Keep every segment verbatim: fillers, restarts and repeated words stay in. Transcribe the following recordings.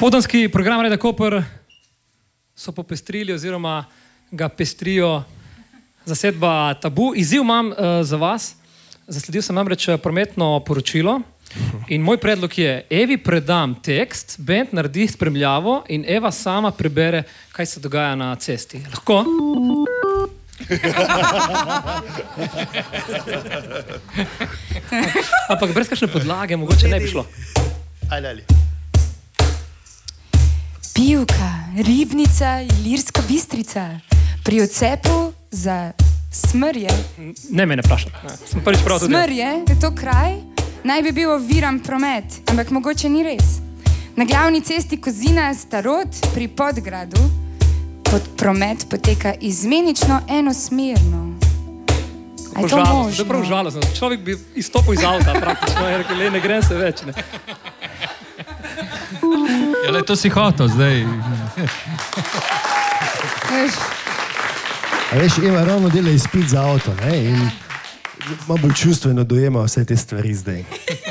Popoldanski program Radia Koper so popestrili oziroma ga pestrijo zasedba Tabu. Izziv imam uh, za vas. Zasledil sem namreč prometno poročilo in moj predlog je, Evi predam tekst, bend naredi spremljavo in Eva sama prebere, kaj se dogaja na cesti. Lahko? Ampak brez kakšne podlage mogoče ne bi šlo. Ajde, ali. Pivka, Ribnica, Ilirska Bistrica. Pri odcepu za Smrje. Ne me ne vprašati. Sem prvič prav tudi. Smrje, je to kraj, naj bi bil oviran promet, ampak mogoče ni res. Na glavni cesti Kozina Starod pri Podgradu pod promet poteka izmenično enosmerno. A je to možno? To je prav žalostno. Človek bi izstopil iz avta praktično, je rekel, le ne grem se več. Ne. Ja, le, to si hotel zdaj. A veš, Eva ravno dela izpit za avto, ne? In malo bolj čustveno dojema vse te stvari zdaj.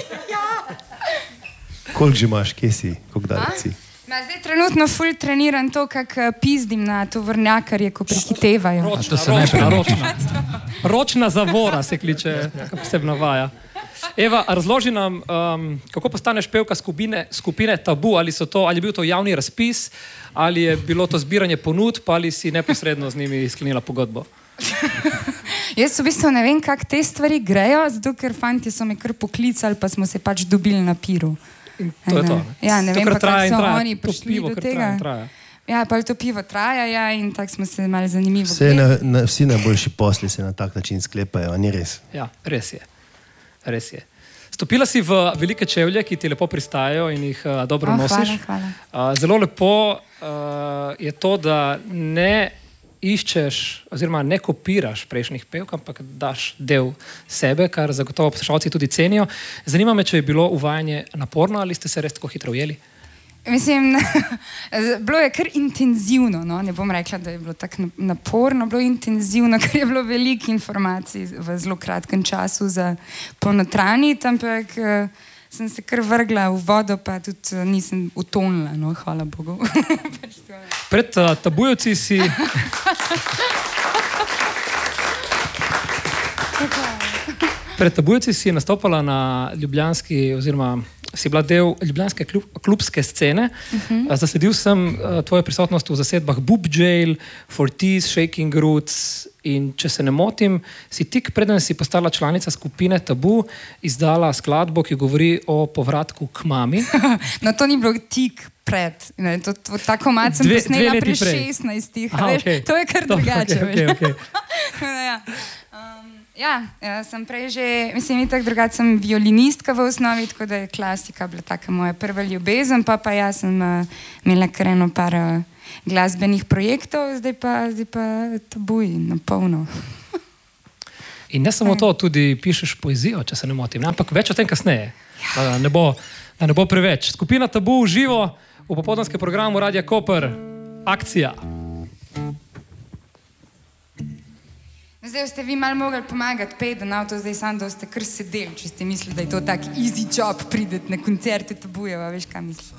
Koliko že imaš, kje si, koliko dalec si? Ma zdaj trenutno ful treniram to, kak pizdim na tovornjakarje, ko prehitevajo. Ročna, ročna, ročna. Ročna zavora se kliče, kako se navaja. Eva, razloži nam, um, kako postaneš pevka skupine, skupine Tabu, ali, so to, ali je bil to javni razpis, ali je bilo to zbiranje ponudb, ali si neposredno z njimi sklenila pogodbo? Jaz v bistvu ne vem, kako te stvari grejo, zato ker fantje so me kar poklicali, pa smo se pač dobili na piru. In to je to. Ne? Ja, ne to, vem pa, kako so traja, oni prišli pivo, do kar tega. traja, traja. Ja, pa to pivo traja, ja, in tako smo se malo zanimivo Vse na, na, vsi najboljši posli se na tak način sklepajo, a ni res? Ja, res je. Res je. Stopila si v velike čevlje, ki ti lepo pristajajo in jih uh, dobro oh, nosiš. Hvala, hvala. Uh, zelo lepo uh, je to, da ne iščeš oziroma ne kopiraš prejšnjih pevk, ampak daš del sebe, kar zagotovo poslušalci tudi cenijo. Zanima me, če je bilo uvajanje naporno ali ste se res tako hitro ujeli? Mislim, bilo je kar intenzivno, no? Ne bom rekla, da je bilo tako naporno, bilo je intenzivno, ker je bilo veliko informacij v zelo kratkem času za ponotraniti, ampak uh, sem se kar vrgla v vodo, pa tudi uh, nisem utonila, no, hvala Bogu. Pred uh, Tabujevci si... Pred Tabujevci si nastopala na ljubljanski oziroma si bila del ljubljanske klub, klubske scene. Uh-huh. Zasledil sem uh, tvojo prisotnost v zasedbah Boob Jail, Forties, Shaking Roots in če se ne motim, si tik preden si postala članica skupine Tabu izdala skladbo, ki govori o povratku k mami. No, to ni bilo tik pred. Ne, to, to, tako mat sem posnela pri šestnajstih. Aha, veš, okay. To je kar drugače. Okay, okay, okay. ja. um, Ja, ja, sem prej že, mislim, itak drugače sem violinistka v osnovi, tako da je klasika bila taka moja prva ljubezen, pa pa jaz sem uh, imela kar eno par uh, glasbenih projektov, zdaj pa, zdaj pa Tabuj na polno. In ne samo to, tudi pišeš poezijo, če se ne motim, ne? Ampak več o tem kasneje, da ne bo, da ne bo preveč. Skupina Tabu v živo v popoldanskem programu Radia Koper, akcija. Zdaj ste vi malo mogli pomagati peti na avto, zdaj sam, da ste kar sedeli, če ste mislili, da je to tak easy job prideti na koncerte Tabujeva, veš, kaj mislim.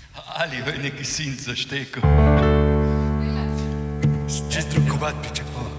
Ali je neki sin zaštekal? Čez drugovat pričakoval.